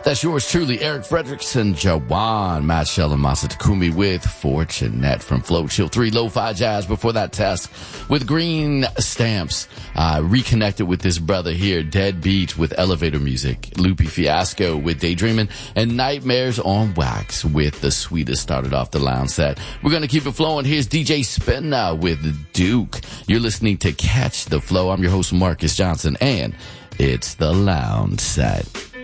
That's yours truly, Eric Fredrickson, Jawan, Matt Shell, and Masa Takumi with Fortunate from Flow Chill 3, Lo-Fi Jazz. Before that, Test with Green Stamps. Reconnected with this brother here, Dead Beat with Elevator Music, Loopy Fiasco with Daydreamin', and Nightmares on Wax with The Sweetest started off the lounge set. We're going to keep it flowing. Here's DJ Spin now with Duke. You're listening to Catch the Flow. I'm your host, Marcus Johnson, and it's the lounge set.